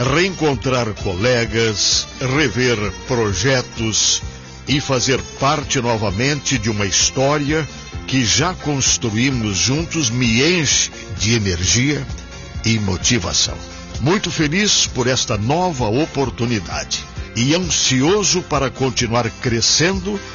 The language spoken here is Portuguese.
reencontrar colegas, rever projetos e fazer parte novamente de uma história que já construímos juntos me enche de energia e motivação. Muito feliz por esta nova oportunidade e ansioso para continuar crescendo